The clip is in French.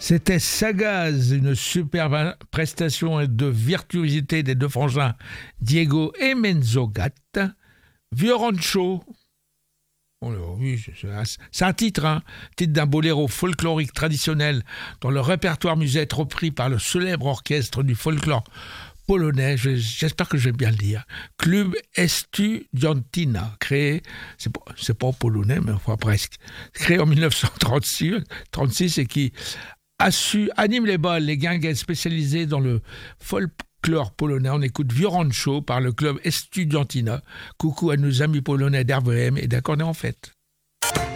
C'était sagaz, une superbe prestation de virtuosité des deux frangins Diego et Menzogat. Viorancho. Oui, c'est un titre d'un boléro folklorique traditionnel dont le répertoire musette repris par le célèbre orchestre du folklore polonais, j'espère que je vais bien le dire, Klub Estudiantina, créé, c'est pas polonais, mais enfin presque, créé en 1936 et qui anime les balles, les guinguettes spécialisées dans le folklore polonais. On écoute Viorancho par le club Estudiantina. Coucou à nos amis polonais d'RVM et d'accordéon en fête.